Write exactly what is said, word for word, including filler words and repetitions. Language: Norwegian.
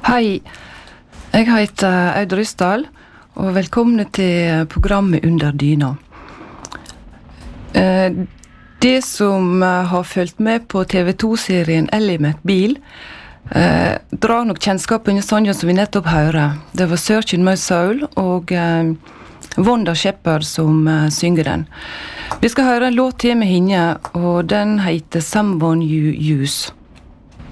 Hei, jeg heter Aud Ryssdal, og velkomne til programmet Under dyna. Det som har følt med på T V to-serien Ally McBeal, eh, drar nok kjennskap under sangen som vi nettopp hører. Det var Searching My Soul og eh, Wanda Shepherd som eh, synger den. Vi skal høre en låt til med henne, og den heter Someone You Use.